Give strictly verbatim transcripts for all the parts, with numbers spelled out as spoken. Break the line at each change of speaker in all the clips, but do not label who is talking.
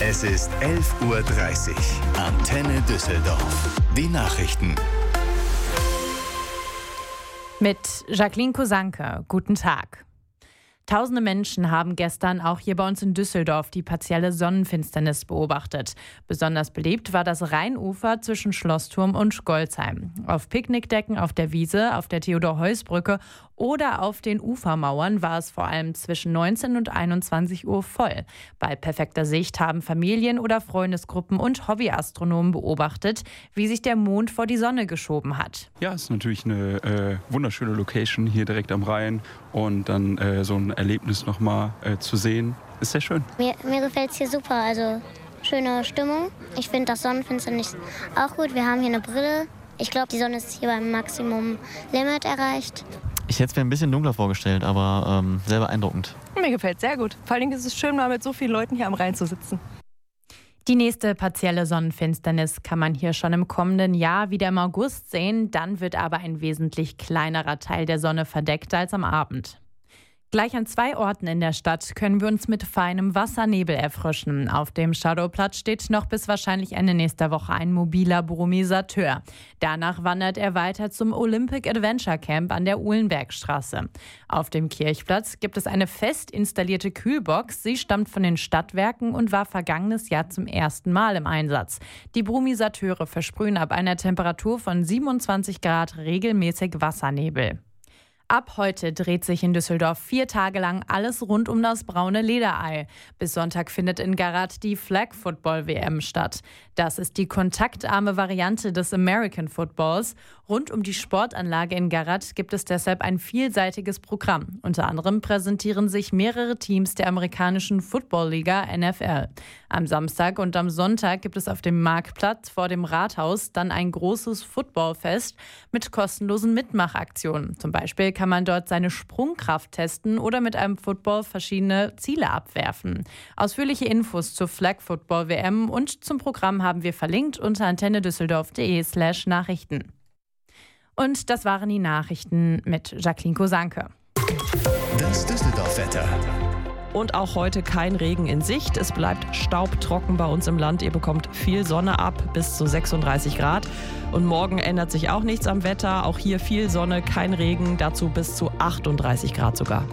Es ist elf Uhr dreißig. Antenne Düsseldorf. Die Nachrichten.
Mit Jacqueline Kosanke. Guten Tag. Tausende Menschen haben gestern auch hier bei uns in Düsseldorf die partielle Sonnenfinsternis beobachtet. Besonders beliebt war das Rheinufer zwischen Schlossturm und Golzheim. Auf Picknickdecken auf der Wiese, auf der Theodor-Heuss-Brücke oder auf den Ufermauern war es vor allem zwischen neunzehn und einundzwanzig Uhr voll. Bei perfekter Sicht haben Familien oder Freundesgruppen und Hobbyastronomen beobachtet, wie sich der Mond vor die Sonne geschoben hat.
Ja, es ist natürlich eine äh, wunderschöne Location hier direkt am Rhein und dann äh, so ein Erlebnis nochmal äh, zu sehen, ist sehr schön.
Mir, mir gefällt es hier super, also schöne Stimmung. Ich finde das Sonnenfinsternis auch gut. Wir haben hier eine Brille. Ich glaube, die Sonne ist hier beim Maximum Limit erreicht.
Ich hätte es mir ein bisschen dunkler vorgestellt, aber ähm, sehr beeindruckend.
Mir gefällt es sehr gut. Vor allem ist es schön, mal mit so vielen Leuten hier am Rhein zu sitzen.
Die nächste partielle Sonnenfinsternis kann man hier schon im kommenden Jahr wieder im August sehen. Dann wird aber ein wesentlich kleinerer Teil der Sonne verdeckt als am Abend. Gleich an zwei Orten in der Stadt können wir uns mit feinem Wassernebel erfrischen. Auf dem Shadowplatz steht noch bis wahrscheinlich Ende nächster Woche ein mobiler Brumisateur. Danach wandert er weiter zum Olympic Adventure Camp an der Uhlenbergstraße. Auf dem Kirchplatz gibt es eine fest installierte Kühlbox. Sie stammt von den Stadtwerken und war vergangenes Jahr zum ersten Mal im Einsatz. Die Brumisateure versprühen ab einer Temperatur von siebenundzwanzig Grad regelmäßig Wassernebel. Ab heute dreht sich in Düsseldorf vier Tage lang alles rund um das braune Lederei. Bis Sonntag findet in Garat die Flag Football W M statt. Das ist die kontaktarme Variante des American Footballs. Rund um die Sportanlage in Garat gibt es deshalb ein vielseitiges Programm. Unter anderem präsentieren sich mehrere Teams der amerikanischen Football-Liga N F L. Am Samstag und am Sonntag gibt es auf dem Marktplatz vor dem Rathaus dann ein großes Footballfest mit kostenlosen Mitmachaktionen. Zum Beispiel kann man dort seine Sprungkraft testen oder mit einem Football verschiedene Ziele abwerfen. Ausführliche Infos zur Flag Football W M und zum Programm haben wir verlinkt unter antennedüsseldorf.de slash Nachrichten. Und das waren die Nachrichten mit Jacqueline Kosanke.
Das Düsseldorf-Wetter.
Und auch heute kein Regen in Sicht. Es bleibt staubtrocken bei uns im Land. Ihr bekommt viel Sonne ab, bis zu sechsunddreißig Grad. Und morgen ändert sich auch nichts am Wetter. Auch hier viel Sonne, kein Regen, dazu bis zu achtunddreißig Grad sogar.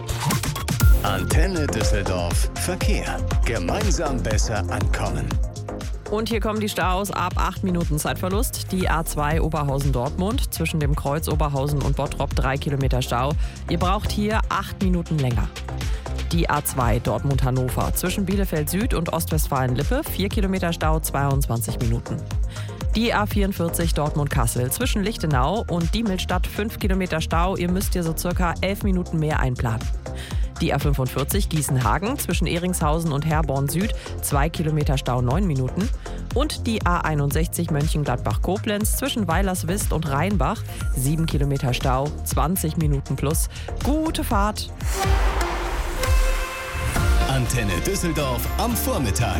Antenne Düsseldorf. Verkehr. Gemeinsam besser ankommen.
Und hier kommen die Staus ab acht Minuten Zeitverlust. Die A zwei Oberhausen-Dortmund zwischen dem Kreuz Oberhausen und Bottrop drei Kilometer Stau. Ihr braucht hier acht Minuten länger. Die A zwei Dortmund-Hannover zwischen Bielefeld Süd und Ostwestfalen-Lippe vier Kilometer Stau, zweiundzwanzig Minuten. Die A vierundvierzig Dortmund-Kassel zwischen Lichtenau und Diemelstadt fünf Kilometer Stau. Ihr müsst hier so circa elf Minuten mehr einplanen. Die A fünfundvierzig Gießen-Hagen zwischen Ehringshausen und Herborn Süd zwei Kilometer Stau, neun Minuten. Und die A einundsechzig Mönchengladbach-Koblenz zwischen Weilerswist und Rheinbach sieben Kilometer Stau, zwanzig Minuten plus. Gute Fahrt!
Antenne Düsseldorf am Vormittag.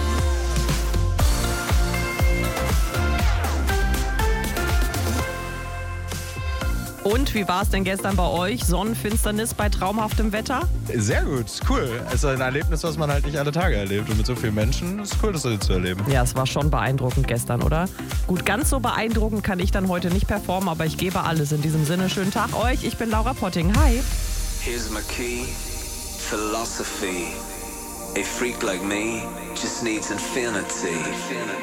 Und wie war es denn gestern bei euch? Sonnenfinsternis bei traumhaftem Wetter?
Sehr gut, cool. Es ist ein Erlebnis, was man halt nicht alle Tage erlebt. Und mit so vielen Menschen ist es cool, das so zu erleben.
Ja, es war schon beeindruckend gestern, oder? Gut, ganz so beeindruckend kann ich dann heute nicht performen, aber ich gebe alles. In diesem Sinne, schönen Tag euch. Ich bin Laura Potting. Hi.
Here's my key, philosophy. A freak like me just needs infinity.